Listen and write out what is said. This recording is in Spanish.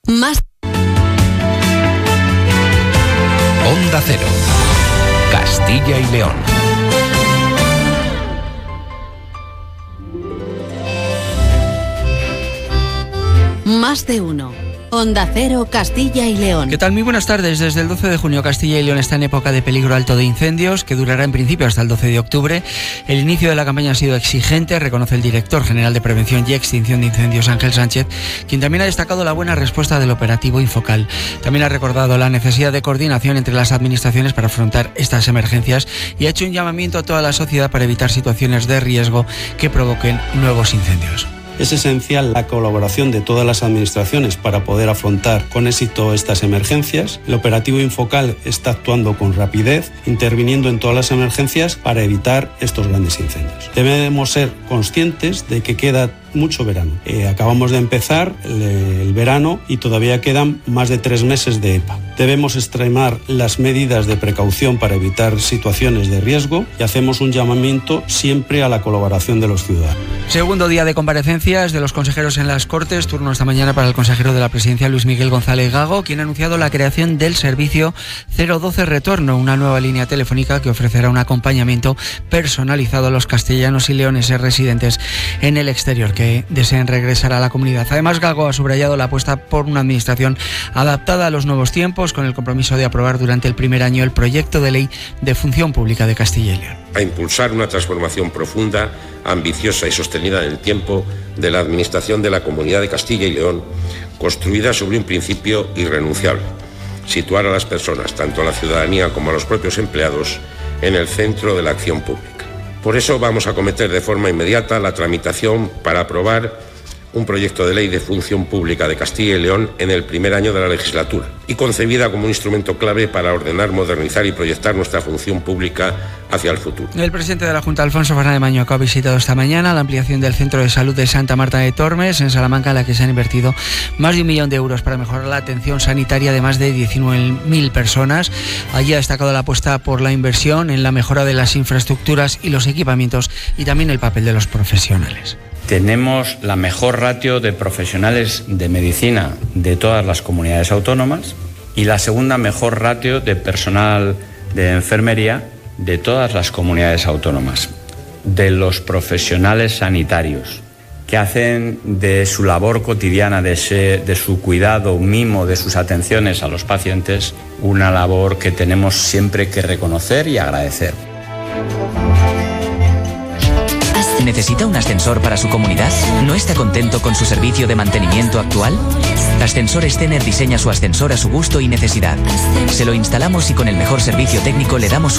Más. Onda Cero, Castilla y León. Más de uno. Onda Cero, Castilla y León. ¿Qué tal? Muy buenas tardes. Desde el 12 de junio Castilla y León está en época de peligro alto de incendios, que durará en principio hasta el 12 de octubre. El inicio de la campaña ha sido exigente, reconoce el director general de Prevención y Extinción de Incendios, Ángel Sánchez, quien también ha destacado la buena respuesta del operativo Infocal. También ha recordado la necesidad de coordinación entre las administraciones para afrontar estas emergencias y ha hecho un llamamiento a toda la sociedad para evitar situaciones de riesgo que provoquen nuevos incendios. Es esencial la colaboración de todas las administraciones para poder afrontar con éxito estas emergencias. El operativo Infocal está actuando con rapidez, interviniendo en todas las emergencias para evitar estos grandes incendios. Debemos ser conscientes de que queda mucho verano. Acabamos de empezar el verano y todavía quedan más de 3 meses de EPA. Debemos extremar las medidas de precaución para evitar situaciones de riesgo y hacemos un llamamiento siempre a la colaboración de los ciudadanos. Segundo día de comparecencias de los consejeros en las Cortes, turno esta mañana para el consejero de la Presidencia, Luis Miguel González Gago, quien ha anunciado la creación del servicio 012 Retorno, una nueva línea telefónica que ofrecerá un acompañamiento personalizado a los castellanos y leoneses residentes en el exterior que deseen regresar a la comunidad. Además, Gago ha subrayado la apuesta por una administración adaptada a los nuevos tiempos, con el compromiso de aprobar durante el primer año el proyecto de ley de función pública de Castilla y León. A impulsar una transformación profunda, ambiciosa y sostenida en el tiempo de la administración de la Comunidad de Castilla y León, construida sobre un principio irrenunciable: situar a las personas, tanto a la ciudadanía como a los propios empleados, en el centro de la acción pública. Por eso vamos a acometer de forma inmediata la tramitación para aprobar un proyecto de ley de función pública de Castilla y León en el primer año de la legislatura y concebida como un instrumento clave para ordenar, modernizar y proyectar nuestra función pública hacia el futuro. El presidente de la Junta, Alfonso Fernández Mañueco, ha visitado esta mañana la ampliación del Centro de Salud de Santa Marta de Tormes, en Salamanca, en la que se han invertido más de 1 millón de euros para mejorar la atención sanitaria de más de 19.000 personas. Allí ha destacado la apuesta por la inversión en la mejora de las infraestructuras y los equipamientos y también el papel de los profesionales. Tenemos la mejor ratio de profesionales de medicina de todas las comunidades autónomas y la segunda mejor ratio de personal de enfermería de todas las comunidades autónomas. De los profesionales sanitarios que hacen de su labor cotidiana, de su cuidado, mimo, de sus atenciones a los pacientes, una labor que tenemos siempre que reconocer y agradecer. ¿Necesita un ascensor para su comunidad? ¿No está contento con su servicio de mantenimiento actual? Ascensores Tener diseña su ascensor a su gusto y necesidad. Se lo instalamos y con el mejor servicio técnico le damos